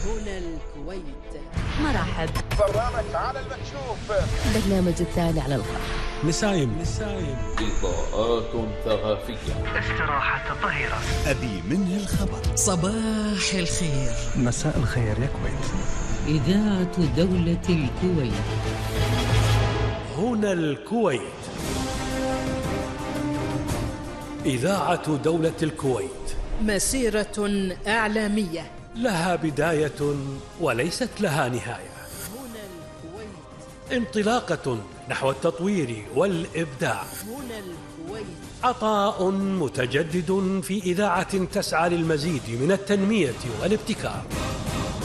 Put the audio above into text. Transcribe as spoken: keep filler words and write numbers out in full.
هنا الكويت. مرحب. برنامج على المكشوف. برنامج الثاني على الخط. نسايم نسايم إضاءات ثقافية. استراحة طهيرة. أبي منه الخبر. صباح الخير. مساء الخير يا كويت. إذاعة دولة الكويت. هنا الكويت. إذاعة دولة الكويت مسيرة إعلامية لها بداية وليست لها نهاية. هنا الكويت. انطلاقة نحو التطوير والإبداع. هنا الكويت. عطاء متجدد في إذاعة تسعى للمزيد من التنمية والابتكار.